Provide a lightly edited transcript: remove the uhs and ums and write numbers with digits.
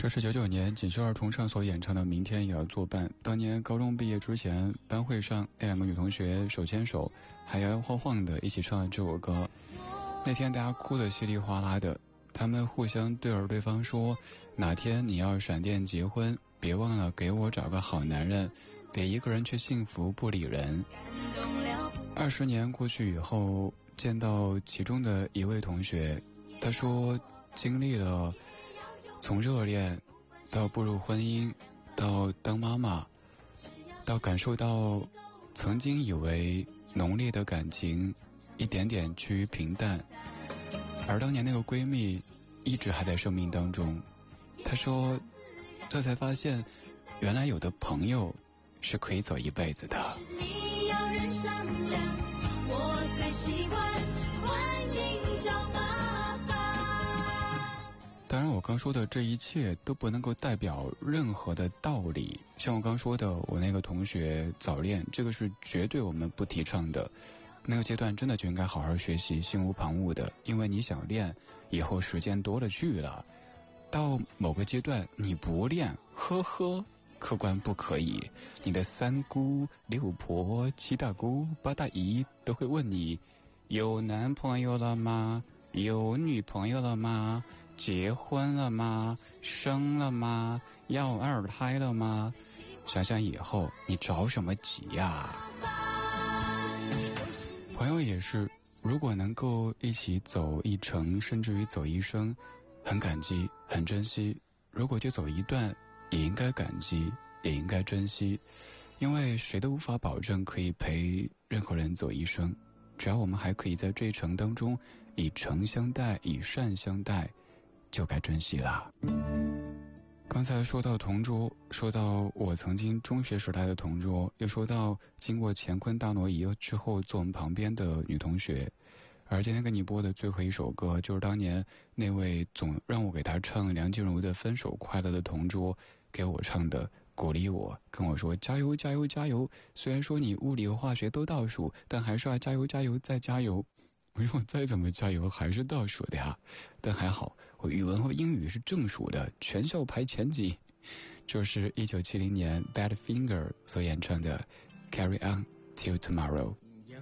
这是99年锦绣儿童唱所演唱的《明天也要作伴》。当年高中毕业之前，班会上那两个女同学手牵手，还摇摇晃晃的一起唱了这首歌。那天大家哭得稀里哗啦的，他们互相对着对方说：“哪天你要闪电结婚，别忘了给我找个好男人，别一个人去幸福不理人。”20年过去以后，见到其中的一位同学，他说经历了从热恋到步入婚姻，到当妈妈，到感受到曾经以为浓烈的感情一点点趋于平淡，而当年那个闺蜜一直还在生命当中。她说这才发现原来有的朋友是可以走一辈子的。 你要人商量，我最喜欢欢迎找麻烦。 当然我刚说的这一切都不能够代表任何的道理，像我刚说的我那个同学早恋，这个是绝对我们不提倡的。那个阶段真的就应该好好学习，心无旁骛的，因为你想练以后时间多了去了，到某个阶段你不练，呵呵，客观不可以，你的三姑六婆七大姑八大姨都会问你有男朋友了吗？有女朋友了吗？结婚了吗？生了吗？要二胎了吗？想想以后你着什么急呀？朋友也是，如果能够一起走一程，甚至于走一生，很感激很珍惜，如果就走一段也应该感激也应该珍惜，因为谁都无法保证可以陪任何人走一生，只要我们还可以在这一程当中以诚相待以善相待，就该珍惜啦。刚才说到同桌，说到我曾经中学时代的同桌，又说到经过乾坤大挪移之后坐我们旁边的女同学，而今天跟你播的最后一首歌，就是当年那位总让我给他唱梁静茹的《分手快乐》的同桌给我唱的，鼓励我，跟我说加油加油加油，虽然说你物理和化学都倒数，但还是要加油加油再加油。我说我再怎么加油还是倒数的呀，但还好我语文和英语是正数的，全校排前几。这是1970年 Badfinger 所演唱的 Carry On Till Tomorrow。